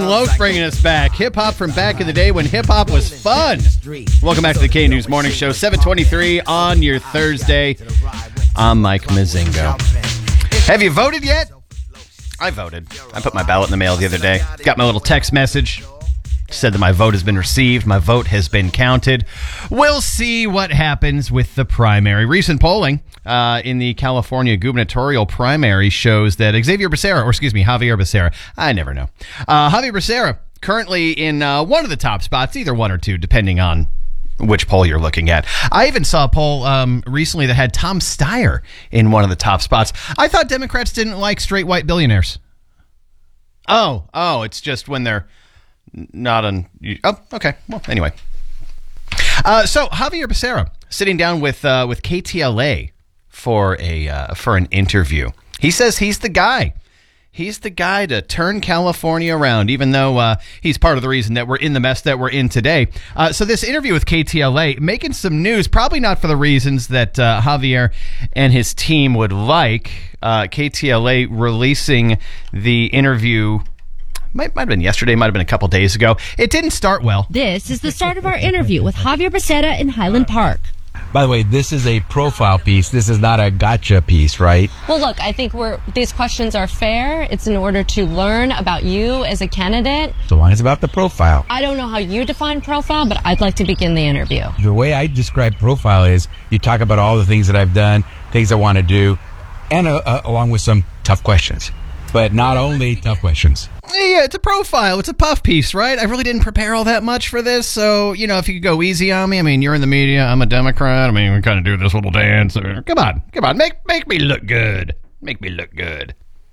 Loaf bringing us back. Hip-hop from back in the day when hip-hop was fun. Welcome back to the K-News Morning Show, 7:23 on your Thursday. I'm Mike Mazingo. Have you voted yet? I voted. I put my ballot in the mail the other day. Got my little text message. Said that my vote has been received. My vote has been counted. We'll see what happens with the primary. Recent polling in the California gubernatorial primary shows that Javier Becerra. I never know. Javier Becerra currently in one of the top spots, either one or two, depending on which poll you're looking at. I even saw a poll recently that had Tom Steyer in one of the top spots. I thought Democrats didn't like straight white billionaires. Oh, it's just when they're not on. Oh, okay. Well, anyway. So Javier Becerra sitting down with KTLA for an interview. He says he's the guy. He's the guy to turn California around, even though he's part of the reason that we're in the mess that we're in today. So this interview with KTLA, making some news, probably not for the reasons that Javier and his team would like. KTLA releasing the interview. Might have been yesterday, might have been a couple days ago. It didn't start well. This is the start of our interview with Javier Becerra in Highland Park. By the way, this is a profile piece. This is not a gotcha piece, right? Well, look, I think these questions are fair. It's in order to learn about you as a candidate. So long as it's about the profile. I don't know how you define profile, but I'd like to begin the interview. The way I describe profile is you talk about all the things that I've done, things I want to do, and along with some tough questions. But not only tough questions. Yeah, it's a profile. It's a puff piece, right? I really didn't prepare all that much for this. So, if you could go easy on me. I mean, you're in the media. I'm a Democrat. I mean, we kind of do this little dance. Come on. Make me look good. Make me look good.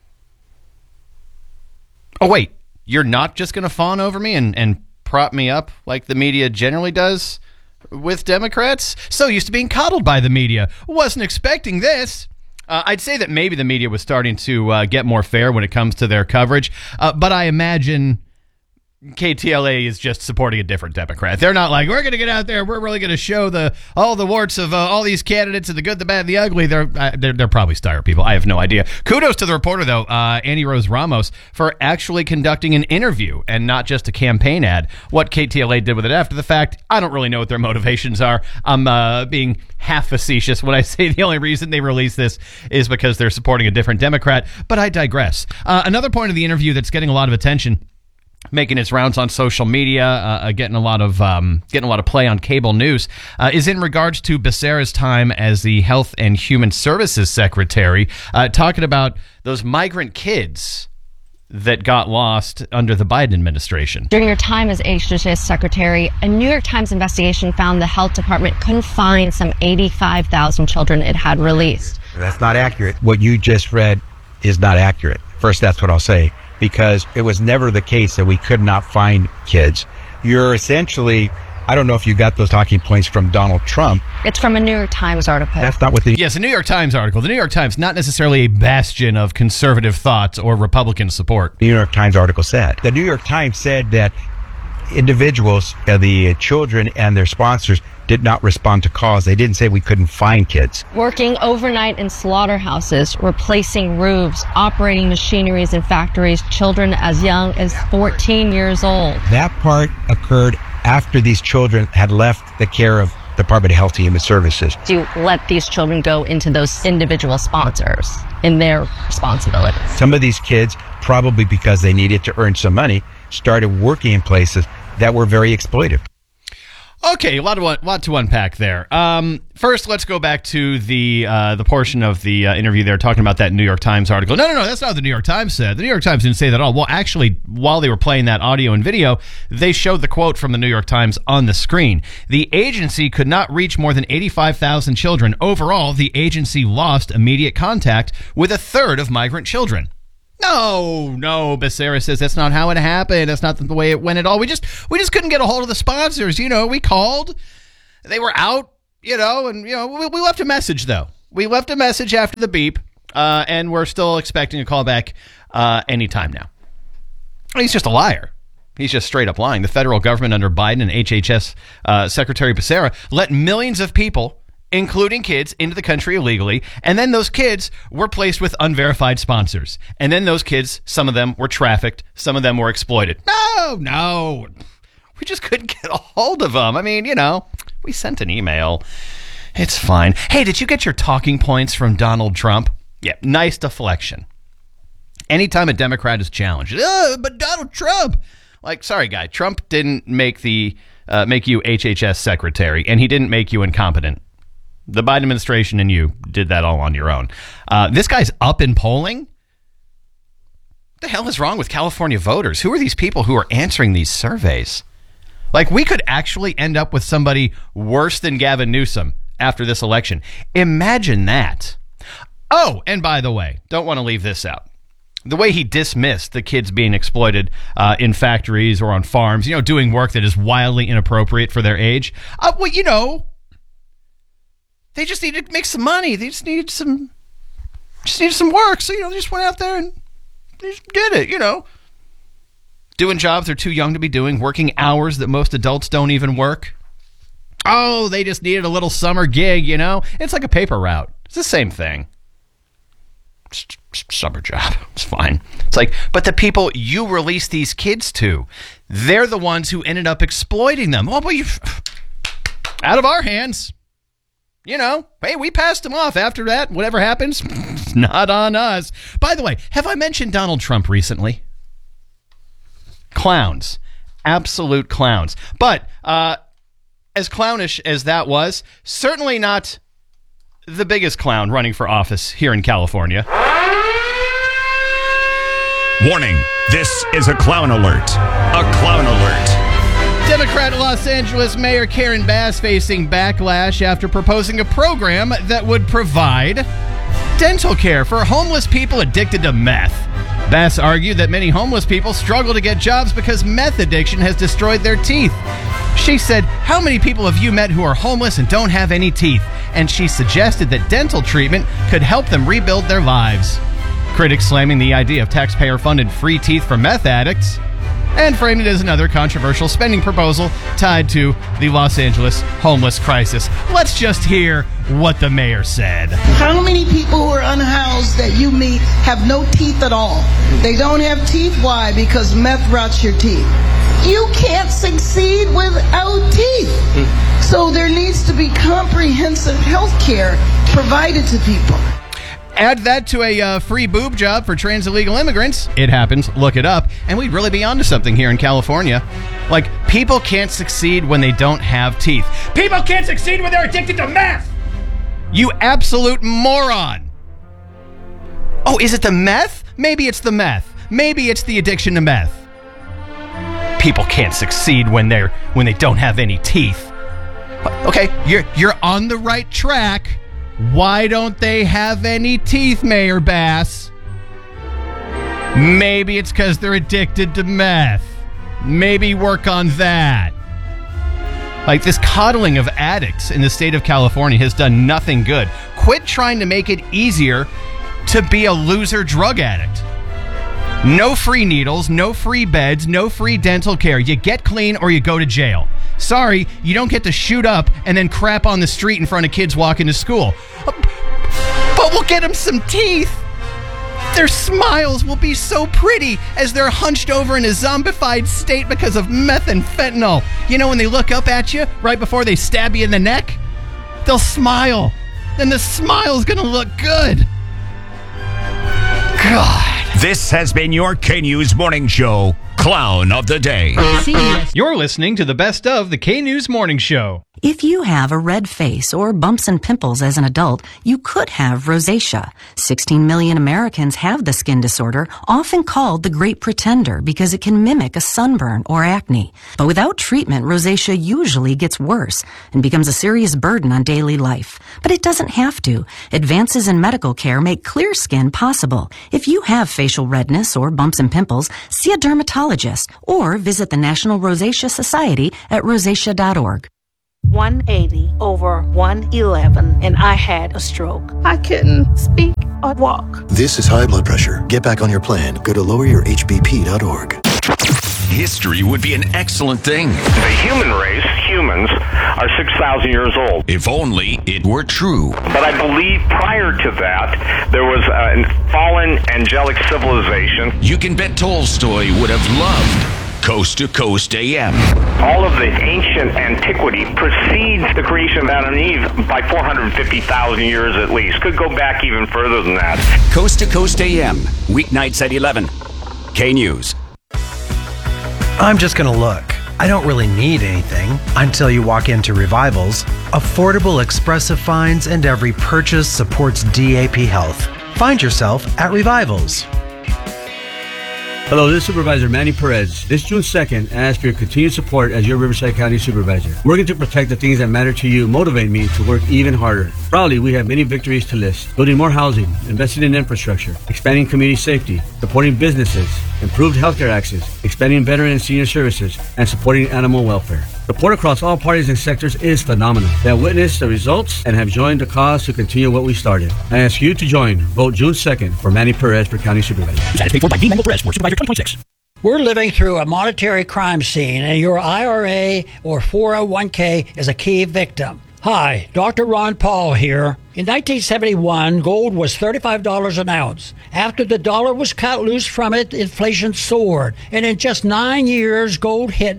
Oh, wait. You're not just going to fawn over me and prop me up like the media generally does with Democrats? So used to being coddled by the media. Wasn't expecting this. I'd say that maybe the media was starting to get more fair when it comes to their coverage, but I imagine KTLA is just supporting a different Democrat. They're not like, we're going to get out there, we're really going to show all the warts of all these candidates and the good, the bad, the ugly. They're probably Steyer people. I have no idea. Kudos to the reporter, though, Annie Rose Ramos, for actually conducting an interview and not just a campaign ad. What KTLA did with it after the fact, I don't really know what their motivations are. I'm being half facetious when I say the only reason they released this is because they're supporting a different Democrat, but I digress. Another point of the interview that's getting a lot of attention, making its rounds on social media, getting a lot of play on cable news, is in regards to Becerra's time as the Health and Human Services Secretary, talking about those migrant kids that got lost under the Biden administration. During your time as HHS Secretary, a New York Times investigation found the health department couldn't find some 85,000 children it had released. That's not accurate. What you just read is not accurate. First, that's what I'll say, because it was never the case that we could not find kids. You're essentially, I don't know if you got those talking points from Donald Trump. It's from a New York Times article. That's not what the... Yes, a New York Times article. The New York Times, not necessarily a bastion of conservative thoughts or Republican support. The New York Times article said. The New York Times said that individuals, the children and their sponsors, did not respond to calls. They didn't say we couldn't find kids. Working overnight in slaughterhouses, replacing roofs, operating machineries in factories, children as young as 14 years old. That part occurred after these children had left the care of the Department of Health and Human Services. To let these children go into those individual sponsors in their responsibility. Some of these kids, probably because they needed to earn some money, started working in places that were very exploitive. Okay, a lot to unpack there. First, let's go back to the portion of the interview there talking about that New York Times article. No, that's not what the New York Times said. The New York Times didn't say that at all. Well, actually, while they were playing that audio and video, they showed the quote from the New York Times on the screen. The agency could not reach more than 85,000 children. Overall, the agency lost immediate contact with a third of migrant children. No, Becerra says that's not how it happened. That's not the way it went at all. We just couldn't get a hold of the sponsors. We called. They were out, and we left a message, though. We left a message after the beep, and we're still expecting a call back anytime now. He's just a liar. He's just straight up lying. The federal government under Biden and HHS Secretary Becerra let millions of people, including kids, into the country illegally, and then those kids were placed with unverified sponsors. And then those kids, some of them were trafficked, some of them were exploited. No, no. We just couldn't get a hold of him. I mean, we sent an email. It's fine. Hey, did you get your talking points from Donald Trump? Yeah, nice deflection. Anytime a Democrat is challenged, but Donald Trump. Like, sorry, guy, Trump didn't make you HHS secretary, and he didn't make you incompetent. The Biden administration and you did that all on your own. This guy's up in polling? What the hell is wrong with California voters? Who are these people who are answering these surveys? Like, we could actually end up with somebody worse than Gavin Newsom after this election. Imagine that. Oh, and by the way, don't want to leave this out. The way he dismissed the kids being exploited in factories or on farms, doing work that is wildly inappropriate for their age. They just need to make some money. They just needed some work. So, they just went out there and they just did it, Doing jobs they're too young to be doing, working hours that most adults don't even work. Oh, they just needed a little summer gig, It's like a paper route. It's the same thing. Summer job. It's fine. It's like, but the people you release these kids to, they're the ones who ended up exploiting them. Oh, but out of our hands. Hey, we passed them off. After that, whatever happens, it's not on us. By the way, have I mentioned Donald Trump recently? Clowns. Absolute clowns. But as clownish as that was, certainly not the biggest clown running for office here in California. Warning, this is a clown alert. A clown alert. Democrat Los Angeles Mayor Karen Bass facing backlash after proposing a program that would provide dental care for homeless people addicted to meth. Bass argued that many homeless people struggle to get jobs because meth addiction has destroyed their teeth. She said, "How many people have you met who are homeless and don't have any teeth?" And she suggested that dental treatment could help them rebuild their lives. Critics slamming the idea of taxpayer-funded free teeth for meth addicts, and framed it as another controversial spending proposal tied to the Los Angeles homeless crisis. Let's just hear what the mayor said. How many people who are unhoused that you meet have no teeth at all? They don't have teeth. Why? Because meth rots your teeth. You can't succeed without teeth. So there needs to be comprehensive health care provided to people. Add that to a free boob job for trans illegal immigrants. It happens. Look it up. And we'd really be onto something here in California. Like, people can't succeed when they don't have teeth. People can't succeed when they're addicted to meth! You absolute moron! Oh, is it the meth? Maybe it's the meth. Maybe it's the addiction to meth. People can't succeed when they don't have any teeth. Okay, you're on the right track. Why don't they have any teeth, Mayor Bass? Maybe it's because they're addicted to meth. Maybe work on that. Like, this coddling of addicts in the state of California has done nothing good. Quit trying to make it easier to be a loser drug addict. No free needles, no free beds, no free dental care. You get clean or you go to jail. Sorry, you don't get to shoot up and then crap on the street in front of kids walking to school. But we'll get them some teeth. Their smiles will be so pretty as they're hunched over in a zombified state because of meth and fentanyl. When they look up at you right before they stab you in the neck, they'll smile. Then the smile's gonna look good. God. This has been your K-News Morning Show, Clown of the Day. You're listening to the best of the K-News Morning Show. If you have a red face or bumps and pimples as an adult, you could have rosacea. 16 million Americans have the skin disorder, often called the Great Pretender, because it can mimic a sunburn or acne. But without treatment, rosacea usually gets worse and becomes a serious burden on daily life. But it doesn't have to. Advances in medical care make clear skin possible. If you have facial redness or bumps and pimples, see a dermatologist or visit the National Rosacea Society at rosacea.org. 180 over 111, and I had a stroke. I couldn't speak or walk. This is high blood pressure. Get back on your plan. Go to loweryourhbp.org. History would be an excellent thing. The human race, humans, are 6,000 years old. If only it were true. But I believe prior to that, there was a fallen angelic civilization. You can bet Tolstoy would have loved Coast to Coast AM. All of the ancient antiquity precedes the creation of Adam and Eve by 450,000 years at least. Could go back even further than that. Coast to Coast AM, weeknights at 11. K-News. I'm just going to look. I don't really need anything until you walk into Revivals. Affordable, expressive finds, and every purchase supports DAP Health. Find yourself at Revivals. Hello, this is Supervisor Manny Perez. This June 2nd, I ask for your continued support as your Riverside County Supervisor. Working to protect the things that matter to you motivate me to work even harder. Proudly, we have many victories to list. Building more housing, investing in infrastructure, expanding community safety, supporting businesses, improved healthcare access, expanding veteran and senior services, and supporting animal welfare. Support across all parties and sectors is phenomenal. They have witnessed the results and have joined the cause to continue what we started. I ask you to join. Vote June 2nd for Manny Perez for County Supervisor. That is paid for by D. Mango Perez for Supervisor 2026. We're living through a monetary crime scene, and your IRA or 401k is a key victim. Hi, Dr. Ron Paul here. In 1971, gold was $35 an ounce. After the dollar was cut loose from it, inflation soared. And in just 9 years, gold hit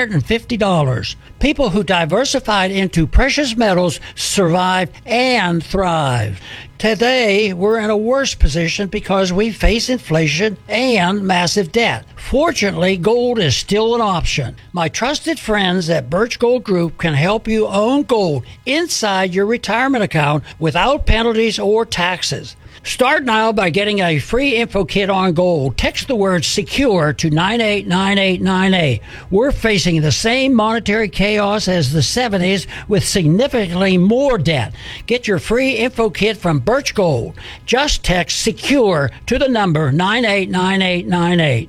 $850. People who diversified into precious metals survived and thrived. Today, we're in a worse position because we face inflation and massive debt. Fortunately, gold is still an option. My trusted friends at Birch Gold Group can help you own gold inside your retirement account without penalties or taxes. Start now by getting a free info kit on gold. Text the word SECURE to 989898. We're facing the same monetary chaos as the 70s with significantly more debt. Get your free info kit from Birch Gold. Just text SECURE to the number 989898.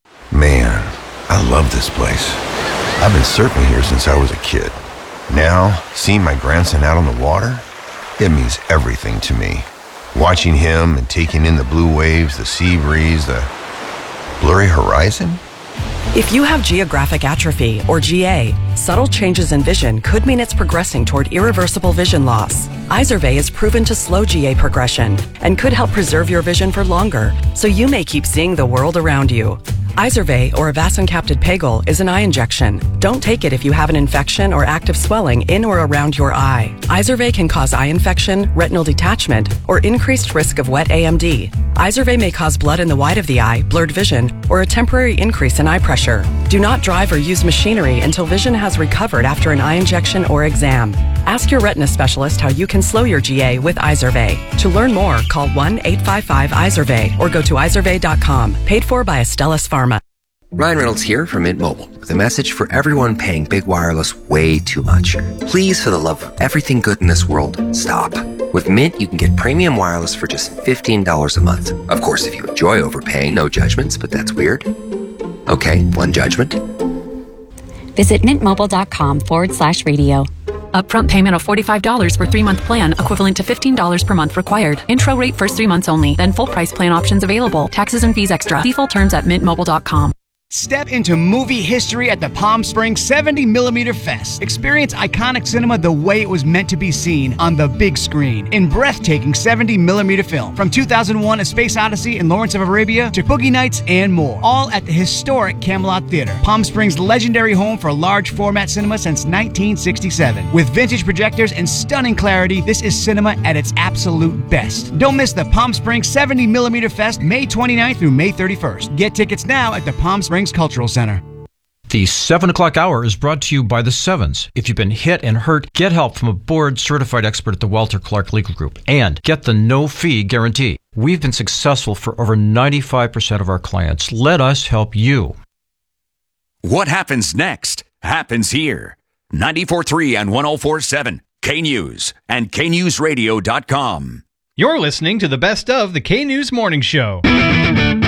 Man, I love this place. I've been surfing here since I was a kid. Now, seeing my grandson out on the water, it means everything to me. Watching him and taking in the blue waves, the sea breeze, the blurry horizon. If you have geographic atrophy, or GA, subtle changes in vision could mean it's progressing toward irreversible vision loss. Izervay is proven to slow GA progression and could help preserve your vision for longer, so you may keep seeing the world around you. Izervay, or avacincaptad pegol, is an eye injection. Don't take it if you have an infection or active swelling in or around your eye. Izervay can cause eye infection, retinal detachment, or increased risk of wet AMD. Izervay may cause blood in the white of the eye, blurred vision, or a temporary increase in eye pressure. Do not drive or use machinery until vision has recovered after an eye injection or exam. Ask your retina specialist how you can slow your GA with Izervay. To learn more, call 1-855-IZERVAY or go to izervay.com. Paid for by Astellas Pharma. Ryan Reynolds here from Mint Mobile with a message for everyone paying big wireless way too much. Please, for the love of everything good in this world, stop. With Mint, you can get premium wireless for just $15 a month. Of course, if you enjoy overpaying, no judgments, but that's weird. Okay, one judgment. Visit mintmobile.com/radio. Upfront payment of $45 for 3-month plan, equivalent to $15 per month required. Intro rate first 3 months only, then full price plan options available. Taxes and fees extra. See full terms at mintmobile.com. Step into movie history at the Palm Springs 70mm Fest. Experience iconic cinema the way it was meant to be seen on the big screen in breathtaking 70mm film. From 2001: A Space Odyssey and Lawrence of Arabia to Boogie Nights and more. All at the historic Camelot Theater, Palm Springs' legendary home for large format cinema since 1967. With vintage projectors and stunning clarity, this is cinema at its absolute best. Don't miss the Palm Springs 70mm Fest, May 29th through May 31st. Get tickets now at the Palm Springs Cultural Center. The 7 o'clock hour is brought to you by the Sevens. If you've been hit and hurt, get help from a board-certified expert at the Walter Clark Legal Group and get the no-fee guarantee. We've been successful for over 95% of our clients. Let us help you. What happens next happens here. 94.3 and 104.7 K-News and knewsradio.com. You're listening to the best of the K-News Morning Show.